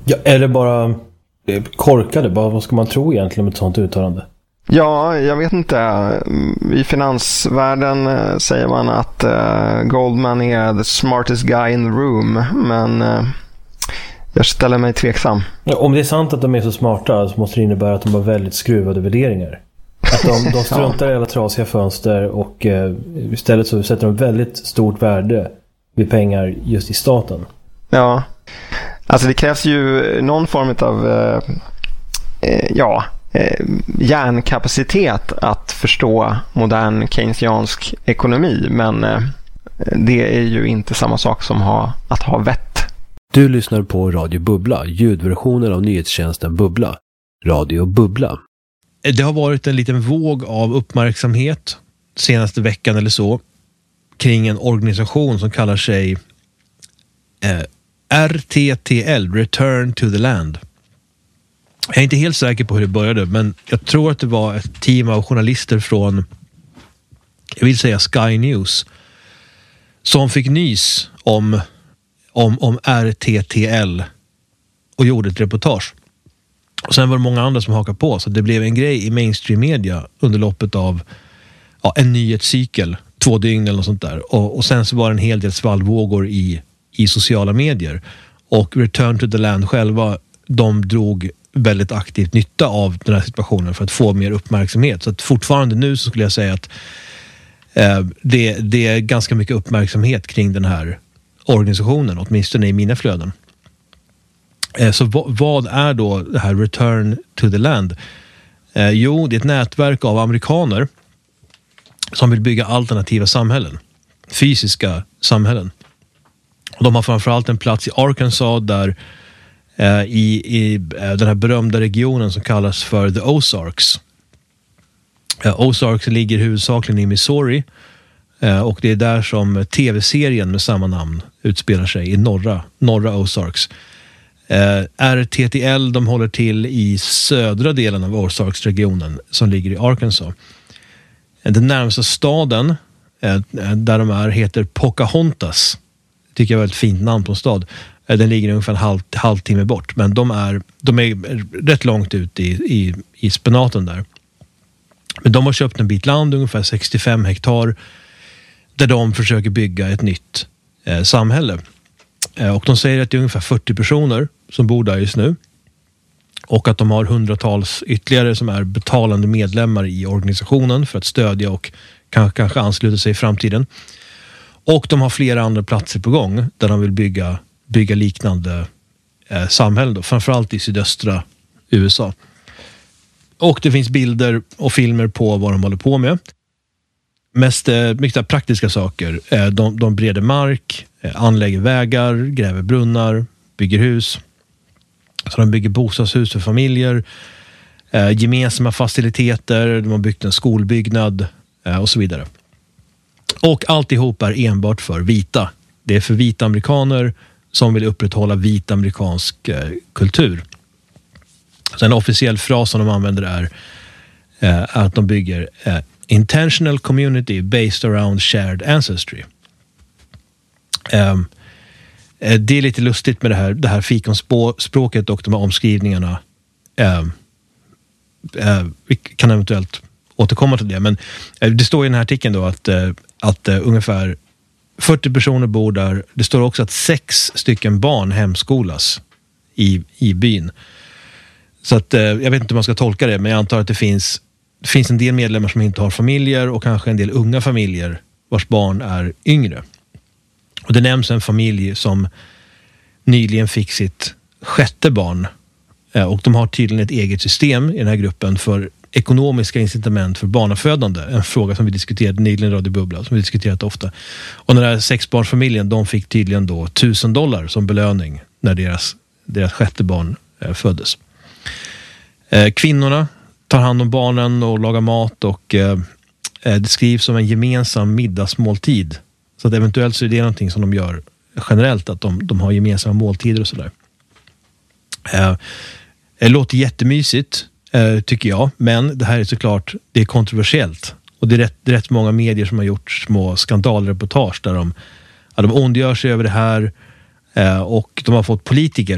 Ja, är det bara korkade? Vad ska man tro egentligen om ett sånt uttalande? Ja, jag vet inte. I finansvärlden säger man att Goldman är the smartest guy in the room, men jag ställer mig tveksam. Ja, om det är sant att de är så smarta så måste det innebära att de har väldigt skruvade värderingar. Att de struntar i alla trasiga fönster och istället så sätter de väldigt stort värde vid pengar just i staten. Ja, alltså det krävs ju någon form av hjärnkapacitet att förstå modern keynesiansk ekonomi, men det är ju inte samma sak som att ha vett. Du lyssnar på Radio Bubbla, ljudversionen av nyhetstjänsten Bubbla. Radio Bubbla. Det har varit en liten våg av uppmärksamhet senaste veckan eller så kring en organisation som kallar sig RTTL, Return to the Land. Jag är inte helt säker på hur det började, men jag tror att det var ett team av journalister från, jag vill säga Sky News, som fick nys om RTTL och gjorde ett reportage. Och sen var det många andra som hakade på, så det blev en grej i mainstream media under loppet av en nyhetscykel, 2 dygn eller något sånt där. Och sen så var det en hel del svallvågor i sociala medier. Och Return to the Land själva, de drog väldigt aktivt nytta av den här situationen för att få mer uppmärksamhet. Så att fortfarande nu så skulle jag säga att det är ganska mycket uppmärksamhet kring den här organisationen, åtminstone i mina flöden. Så vad är då det här Return to the Land? Jo, det är ett nätverk av amerikaner som vill bygga alternativa samhällen. Fysiska samhällen. Och de har framförallt en plats i Arkansas där i den här berömda regionen som kallas för The Ozarks. Ozarks ligger huvudsakligen i Missouri. Och det är där som tv-serien med samma namn utspelar sig i norra Ozarks. RTTL, de håller till i södra delen av Ozarks-regionen som ligger i Arkansas. Den närmaste staden där de är heter Pocahontas. Tycker jag är ett fint namn på en stad. Den ligger ungefär en halvtimme bort, men de är rätt långt ut i spenaten där. Men de har köpt en bit land, ungefär 65 hektar, där de försöker bygga ett nytt samhälle. Och de säger att det är ungefär 40 personer som bor där just nu. Och att de har hundratals ytterligare som är betalande medlemmar i organisationen för att stödja och kanske ansluta sig i framtiden. Och de har flera andra platser på gång där de vill bygga liknande samhällen då, framförallt i sydöstra USA. Och det finns bilder och filmer på vad de håller på med. Mest mycket praktiska saker. De breder mark, anlägger vägar, gräver brunnar, bygger hus. Så de bygger bostadshus för familjer, gemensamma faciliteter, de har byggt en skolbyggnad och så vidare. Och alltihop är enbart för vita. Det är för vita amerikaner som vill upprätthålla vit amerikansk kultur. Så en officiell fras som de använder är att de bygger intentional community based around shared ancestry. Det är lite lustigt med det här fikonspråket och de här omskrivningarna. Vi kan eventuellt återkomma till det, men det står i den här artikeln då att ungefär 40 personer bor där. Det står också att 6 stycken barn hemskolas i byn. Så att jag vet inte hur man ska tolka det, men jag antar att det finns en del medlemmar som inte har familjer och kanske en del unga familjer vars barn är yngre. Och det nämns en familj som nyligen fick sitt 6:e barn. Och de har tydligen ett eget system i den här gruppen för ekonomiska incitament för barnafödande. En fråga som vi diskuterade nyligen i Radio Bubbla, som vi diskuterat ofta. Och den här 6-barnsfamiljen, de fick tydligen då $1,000 som belöning när deras 6:e barn föddes. Kvinnorna tar hand om barnen och lagar mat och det skrivs om en gemensam middagsmåltid. Så att eventuellt så är det någonting som de gör generellt, att de har gemensamma måltider och sådär. Det låter jättemysigt, tycker jag, men det här är såklart, det är kontroversiellt. Och det är rätt många medier som har gjort små skandalreportage där de ondgör sig över det här och de har fått politiker